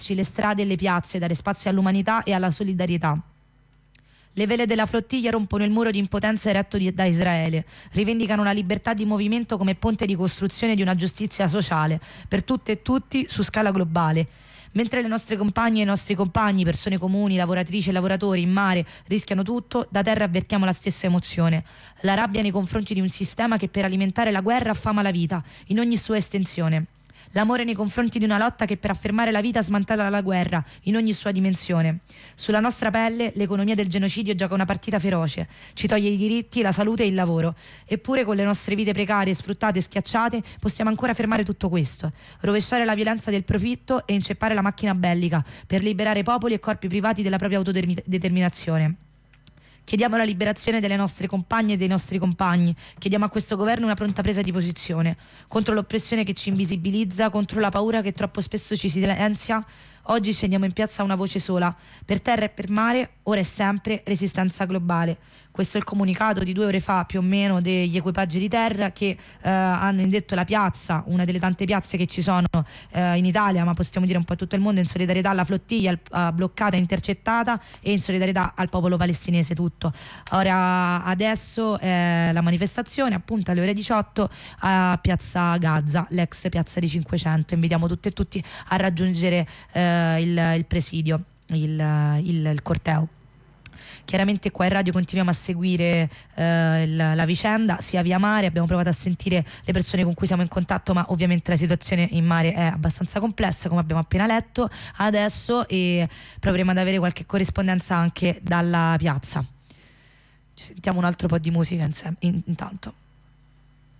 le strade e le piazze, dare spazio all'umanità e alla solidarietà. Le vele della flottiglia rompono il muro di impotenza eretto da Israele, rivendicano la libertà di movimento come ponte di costruzione di una giustizia sociale per tutte e tutti su scala globale. Mentre le nostre compagne e i nostri compagni, persone comuni, lavoratrici e lavoratori in mare rischiano tutto, da terra avvertiamo la stessa emozione, la rabbia nei confronti di un sistema che per alimentare la guerra affama la vita in ogni sua estensione. L'amore nei confronti di una lotta che per affermare la vita smantella la guerra in ogni sua dimensione. Sulla nostra pelle l'economia del genocidio gioca una partita feroce, ci toglie i diritti, la salute e il lavoro. Eppure con le nostre vite precarie, sfruttate e schiacciate possiamo ancora fermare tutto questo, rovesciare la violenza del profitto e inceppare la macchina bellica per liberare popoli e corpi privati della propria autodeterminazione. Chiediamo la liberazione delle nostre compagne e dei nostri compagni. Chiediamo a questo governo una pronta presa di posizione contro l'oppressione che ci invisibilizza, contro la paura che troppo spesso ci silenzia. Oggi scendiamo in piazza una voce sola. Per terra e per mare, ora e sempre, resistenza globale. Questo è il comunicato di 2 ore fa più o meno degli equipaggi di terra che hanno indetto la piazza, una delle tante piazze che ci sono in Italia, ma possiamo dire un po' tutto il mondo, in solidarietà alla flottiglia bloccata e intercettata e in solidarietà al popolo palestinese tutto. Ora adesso la manifestazione appunto alle ore 18 a Piazza Gaza, l'ex piazza di 500. Invitiamo tutte e tutti a raggiungere il presidio, il corteo. Chiaramente qua in radio continuiamo a seguire la vicenda sia via mare, abbiamo provato a sentire le persone con cui siamo in contatto, ma ovviamente la situazione in mare è abbastanza complessa come abbiamo appena letto adesso, e proveremo ad avere qualche corrispondenza anche dalla piazza. Ci sentiamo un altro po' di musica intanto.